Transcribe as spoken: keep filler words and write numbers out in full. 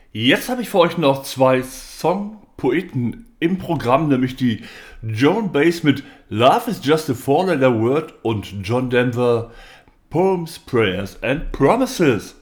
Jetzt habe ich für euch noch zwei Songpoeten im Programm, nämlich die Joan Baez mit Love is just a four-letter word und John Denver Poems, Prayers and Promises.